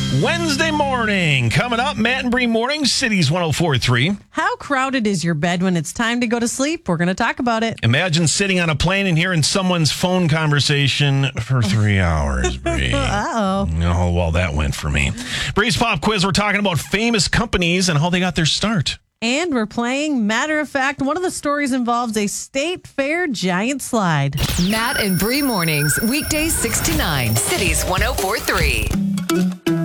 Wednesday morning. Coming up, Matt and Bree Morning, Cities 104.3. How crowded is your bed when it's time to go to sleep? We're going to talk about it. Imagine sitting on a plane and hearing someone's phone conversation for 3 hours, Bree. Uh-oh. Oh, well, that went for me. Bree's Pop Quiz, we're talking about famous companies and how they got their start. And we're playing Matter of Fact. One of the stories involves a state fair giant slide. Matt and Bree Mornings, weekdays 6 to 9, Cities 104.3.